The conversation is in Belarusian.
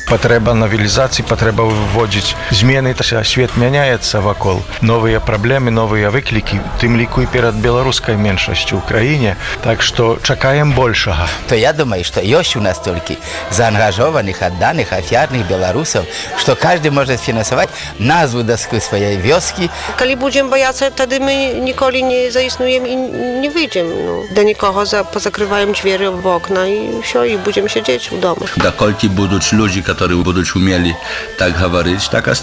Патрэба навелізацыі, патрэба выводзіць змены, свет мяняецца вакол. Новыя праблемы, новыя выклікі, тым ліку і перад беларускай меншасцю ў краіне. Так што чакаем большага. То я думаю, што ёсць у нас толькі заангажованых, адданых, афіярных беларусаў, што каждый можа фінансаваць назву даску сваёй вёскі. Калі будзем баяцца, тады мы ніколі не заіснуем і не выйдзем. Да нікога позакрываем дзверы в окна і ўсё, і будзем сядзець у дома. Даколькі будуць людзі, которые будуць умелі так гаварыць, так